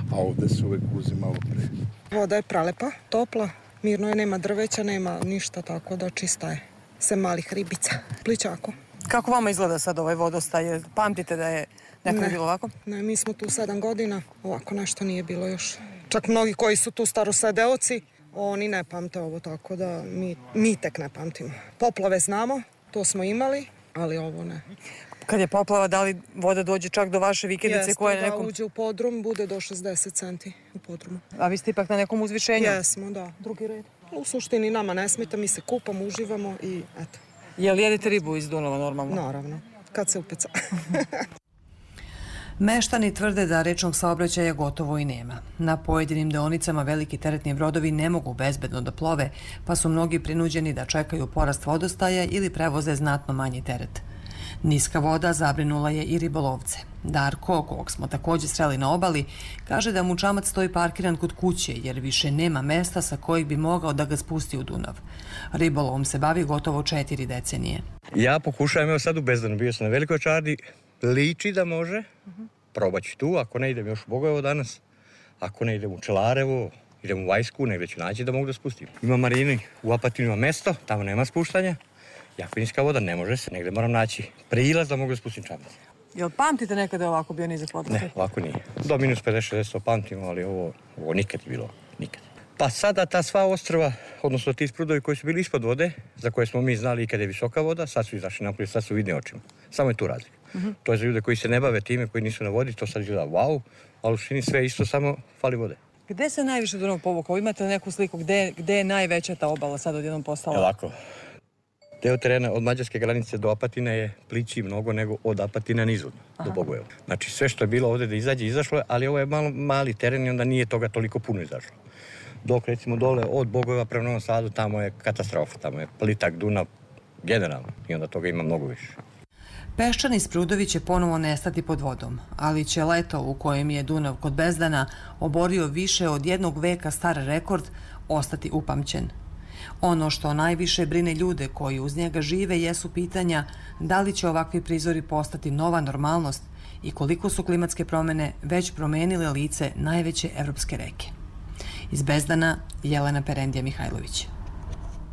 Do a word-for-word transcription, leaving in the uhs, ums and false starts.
a ovde se uvek uzimalo pre. Voda je prelepa, topla, mirno je, nema drveća, nema ništa, tako da čista je. Sve malih ribica, plićako. Kako vama izgleda sad ovaj vodostaj? Pamtite da je nekada bilo ovako? Ne, mi smo tu sedam godina, ovako nešto nije bilo još. Čak mnogi koji su tu starosedeoci, oni ne pamte ovo, tako da mi, mi tek ne pamtimo. Poplave znamo, to smo imali, ali ovo ne. Kad je poplava, da li voda dođe čak do vaše vikendice koja je Jeste, nekom... da uđe u podrum, bude do šezdeset centi u podrumu. A vi ste ipak na nekom uzvišenju? Jesmo, da. Drugi red. U suštini nama ne smeta, mi se kupamo, uživamo i eto. Jel jedete ribu iz Dunava normalno? Naravno, kad se upeca. Meštani tvrde da rečnog saobraćaja gotovo i nema. Na pojedinim deonicama veliki teretni brodovi ne mogu bezbedno da plove, pa su mnogi prinuđeni da čekaju porast vodostaja ili prevoze znatno manji teret. Niska voda zabrinula je i ribolovce. Darko, kog smo također sreli na obali, kaže da mu čamac stoji parkiran kod kuće jer više nema mesta sa kojeg bi mogao da ga spusti u Dunav. Ribolovom se bavi gotovo četiri decenije. Ja pokušavam, evo sad u Bezdanu, bio sam na Velikoj Čardi, liči da može, probat ću tu, ako ne idem još u Bogojevo danas, ako ne idem u Čelarevo, idem u Vajsku, negdje ću naći da mogu da spustim. Ima marini, u Apatinu ima mesto, tamo nema spuštanja, jako niska voda, ne može se, negdje moram naći prilaz da mogu da spustim čamac. Jel pamtite nekada ovako bio nizak vodostaj? Ne, ovako nije. Do minus pedeset šezdeset pamtimo, ali ovo, ovo nikad je bilo, nikad. Pa sada ta sva ostrva, odnosno ti sprudovi koji su bili ispod vode, za koje smo mi znali i kada je visoka voda, sad su izašli napolje, sad su vidni očima. Samo je tu razlika. Uh-huh. To je za ljude koji se ne bave time, koji nisu na vodi, to sad izgleda wow, ali u suštini sve isto, samo fali vode. Gde se najviše Dunav povukao? Imate neku sliku gde, gde je najveća ta obala sad odjednom postala? Ovako. Deo terena od mađarske granice do Apatina je plići mnogo nego od Apatina nizvodno, do Bogojeva. Znači sve što je bilo ovde da izađe, izašlo je, ali ovo je malo mali teren i onda nije toga toliko puno izašlo. Dok recimo dole od Bogojeva prema Novom Sadu, tamo je katastrofa, tamo je plitak Dunav generalno i onda toga ima mnogo više. Peščani sprudovi će ponovo nestati pod vodom, ali će leto u kojem je Dunav kod Bezdana oborio više od jednog veka star rekord ostati upamćen. Ono što najviše brine ljude koji uz njega žive jesu pitanja da li će ovakvi prizori postati nova normalnost i koliko su klimatske promjene već promenile lice najveće evropske reke. Iz Bezdana, Jelena Perendija Mihajlović.